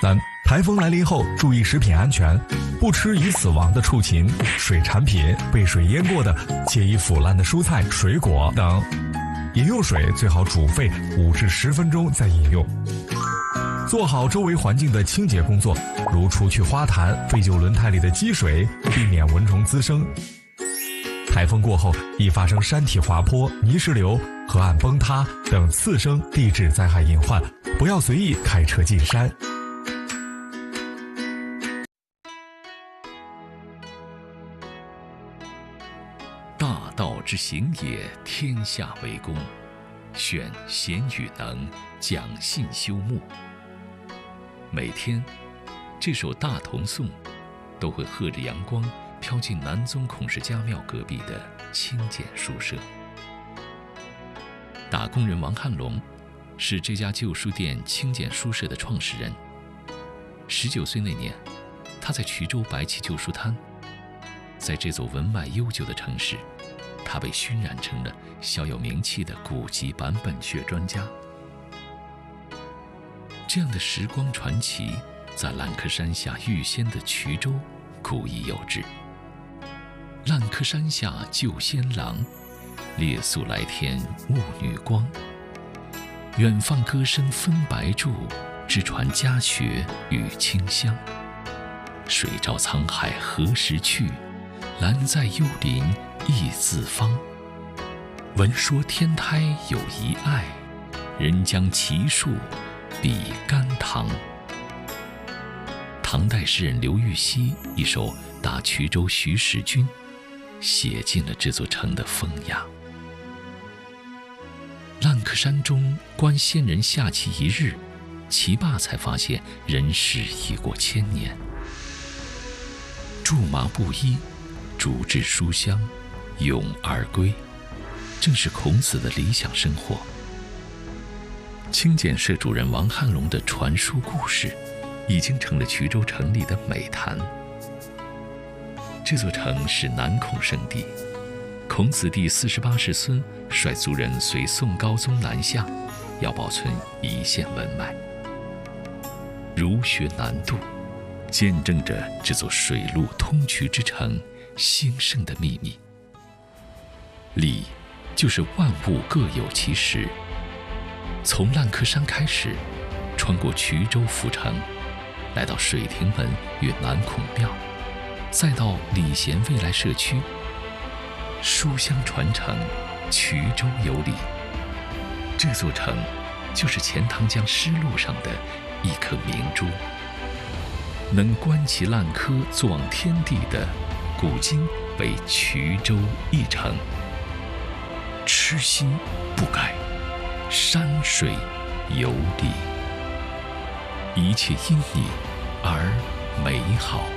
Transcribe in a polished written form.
3. 台风来临后注意食品安全，不吃已死亡的畜禽、水产品、被水淹过的且已腐烂的蔬菜、水果等。饮用水最好煮沸5至10分钟再饮用。做好周围环境的清洁工作，如除去花坛、废旧轮胎里的积水，避免蚊虫滋生。台风过后易发生山体滑坡、泥石流、河岸崩塌等次生地质灾害隐患，不要随意开车进山。 大道之行也，天下为公。选贤与能，讲信修睦。每天，这首大同颂都会和着阳光飘进南宗孔氏家庙隔壁的清简书社。打工人王汉龙是这家旧书店清简书社的创始人。19岁那年，他在衢州摆起旧书摊。在这座文脉悠久的城市，他被熏染成了小有名气的古籍版本学专家。这样的时光传奇，在烂柯山下预先的衢州古已有之。烂柯山下救仙郎，列宿来天雾女光。远放歌声分白柱，直传家学与清香。水照沧海何时去？兰在幽林意自芳。闻说天台有一爱，人将奇树比甘棠。唐代诗人刘禹锡一首《答衢州徐时君》，写尽了这座城的风雅。烂柯山中观仙人下棋一日，棋罢才发现人世已过1000年。苎麻布衣，竹制书香，咏而归，正是孔子的理想生活。清简社主人王汉龙的传书故事，已经成了衢州城里的美谈。这座城是南孔圣地，孔子第48世孙率族人随宋高宗南下，要保存一线文脉。儒学南渡，见证着这座水陆通衢之城兴盛的秘密。礼就是万物各有其时。从烂柯山开始，穿过衢州府城，来到水亭门与南孔庙，再到礼贤未来社区。书香传承，衢州有礼。这座城就是钱塘江丝路上的一颗明珠。能观其烂柯坐望天地的，古今为衢州一城。痴心不改，山水有礼，一切因你而美好。